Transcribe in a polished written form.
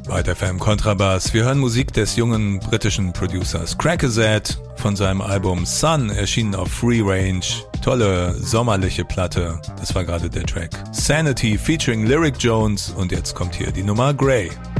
Weiter FM Kontrabass. Wir hören Musik des jungen britischen Producers Crackazad von seinem Album Sun, erschienen auf Free Range. Tolle sommerliche Platte. Das war gerade der Track Sanity featuring Lyric Jones und jetzt kommt hier die Nummer Grey.